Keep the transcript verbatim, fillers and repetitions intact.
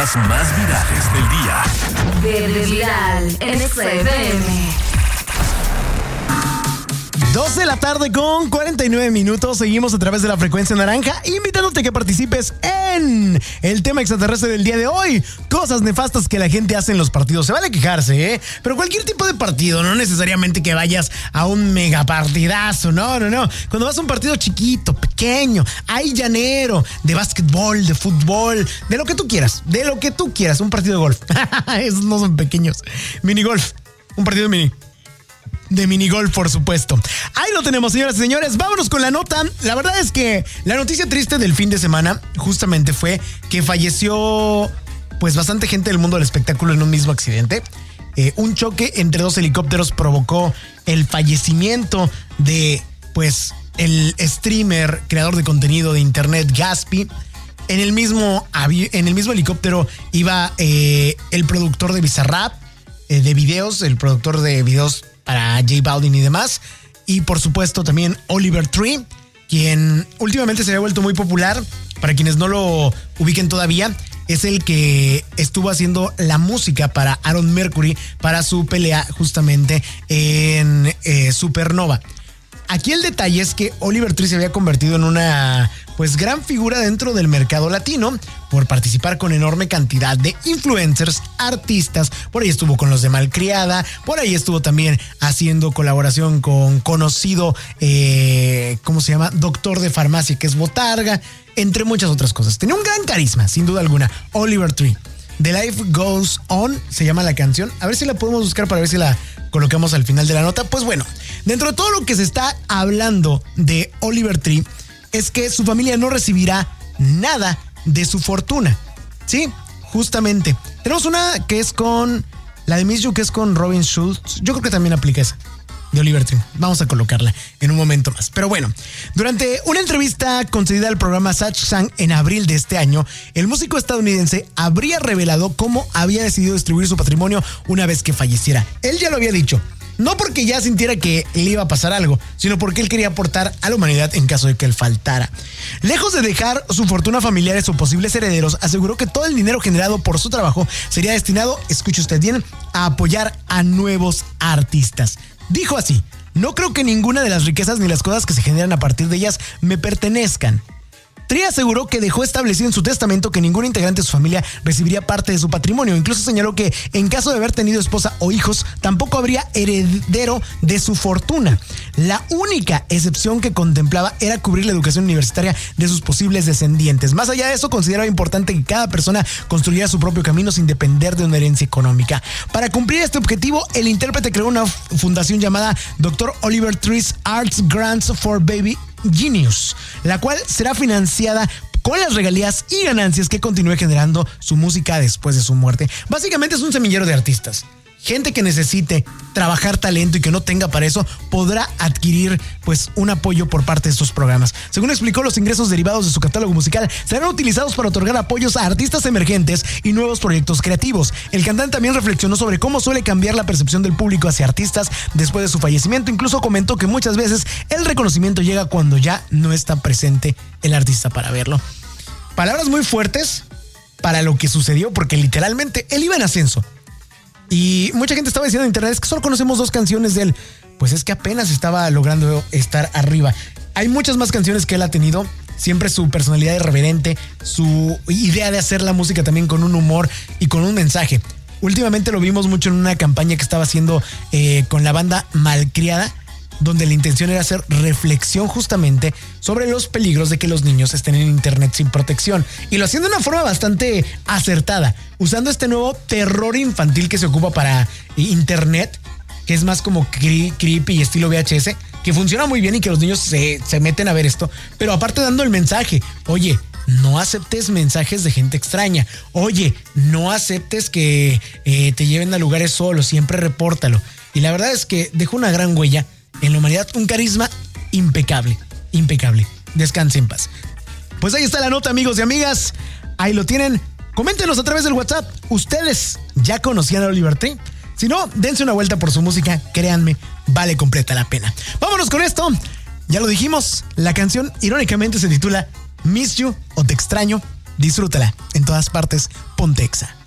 temas más virales del día. Verde Viral en X F M. dos de la tarde con cuarenta y nueve minutos. Seguimos a través de la frecuencia naranja, invitándote a que participes en el tema extraterrestre del día de hoy. Cosas nefastas que la gente hace en los partidos. Se vale quejarse, ¿eh? Pero cualquier tipo de partido, no necesariamente que vayas a un megapartidazo. No, no, no. Cuando vas a un partido chiquito, pequeño, ahí llanero, de básquetbol, de fútbol, de lo que tú quieras, de lo que tú quieras. Un partido de golf. Esos no son pequeños. Minigolf. Un partido de mini. De minigolf, por supuesto. Ahí lo tenemos, señoras y señores. Vámonos con la nota. La verdad es que la noticia triste del fin de semana justamente fue que falleció pues bastante gente del mundo del espectáculo en un mismo accidente. Eh, un choque entre dos helicópteros provocó el fallecimiento de pues el streamer, creador de contenido de internet Gatsby. En el mismo, avi- en el mismo helicóptero iba eh, el productor de Bizarrap, eh, de videos, el productor de videos para J Balvin y demás. Y por supuesto también Oliver Tree, quien últimamente se había vuelto muy popular. Para quienes no lo ubiquen todavía, es el que estuvo haciendo la música para Aaron Mercury para su pelea justamente en eh, Supernova. Aquí el detalle es que Oliver Tree se había convertido en una pues gran figura dentro del mercado latino por participar con enorme cantidad de influencers, artistas. Por ahí estuvo con los de Malcriada, por ahí estuvo también haciendo colaboración con conocido, eh, ¿cómo se llama? Doctor de farmacia, que es Botarga, entre muchas otras cosas. Tenía un gran carisma, sin duda alguna, Oliver Tree. The Life Goes On se llama la canción. A ver si la podemos buscar para ver si la colocamos al final de la nota. Pues bueno, dentro de todo lo que se está hablando de Oliver Tree es que su familia no recibirá nada de su fortuna. Sí, justamente. Tenemos una que es con la de Miss You, que es con Robin Schulz. Yo creo que también aplica esa, de Oliver Tree. Vamos a colocarla en un momento más. Pero bueno, durante una entrevista concedida al programa Sach Sang en abril de este año, el músico estadounidense habría revelado cómo había decidido distribuir su patrimonio una vez que falleciera. Él ya lo había dicho. No porque ya sintiera que le iba a pasar algo, sino porque él quería aportar a la humanidad en caso de que él faltara. Lejos de dejar su fortuna a familiares o posibles herederos, aseguró que todo el dinero generado por su trabajo sería destinado, escuche usted bien, a apoyar a nuevos artistas. Dijo así: no creo que ninguna de las riquezas ni las cosas que se generan a partir de ellas me pertenezcan. Tree aseguró que dejó establecido en su testamento que ningún integrante de su familia recibiría parte de su patrimonio. Incluso señaló que en caso de haber tenido esposa o hijos, tampoco habría heredero de su fortuna. La única excepción que contemplaba era cubrir la educación universitaria de sus posibles descendientes. Más allá de eso, consideraba importante que cada persona construyera su propio camino sin depender de una herencia económica. Para cumplir este objetivo, el intérprete creó una fundación llamada doctor Oliver Tree's Arts Grants for Baby Genius, la cual será financiada con las regalías y ganancias que continúe generando su música después de su muerte. Básicamente es un semillero de artistas. Gente que necesite trabajar talento y que no tenga para eso podrá adquirir pues un apoyo por parte de estos programas. Según explicó, los ingresos derivados de su catálogo musical serán utilizados para otorgar apoyos a artistas emergentes y nuevos proyectos creativos. El cantante también reflexionó sobre cómo suele cambiar la percepción del público hacia artistas después de su fallecimiento. Incluso comentó que muchas veces el reconocimiento llega cuando ya no está presente el artista para verlo. Palabras muy fuertes para lo que sucedió, porque literalmente él iba en ascenso. Y mucha gente estaba diciendo en internet, es que solo conocemos dos canciones de él. Pues es que apenas estaba logrando estar arriba. Hay muchas más canciones que él ha tenido. Siempre su personalidad irreverente, su idea de hacer la música también con un humor y con un mensaje. Últimamente lo vimos mucho en una campaña que estaba haciendo eh, con la banda Malcriada, donde la intención era hacer reflexión justamente sobre los peligros de que los niños estén en internet sin protección. Y lo hacían de una forma bastante acertada, usando este nuevo terror infantil que se ocupa para internet, que es más como cre- creepy y estilo V H S, que funciona muy bien y que los niños se, se meten a ver esto, pero aparte dando el mensaje: oye, no aceptes mensajes de gente extraña. Oye, no aceptes que eh, te lleven a lugares solos, siempre repórtalo. Y la verdad es que dejó una gran huella en la humanidad, un carisma impecable, impecable. Descanse en paz. Pues ahí está la nota, amigos y amigas. Ahí lo tienen. Coméntenos a través del WhatsApp. ¿Ustedes ya conocían a Oliver Tree? Si no, dense una vuelta por su música. Créanme, vale completa la pena. Vámonos con esto. Ya lo dijimos, la canción irónicamente se titula Miss You o Te Extraño. Disfrútala. En todas partes, Pontexa.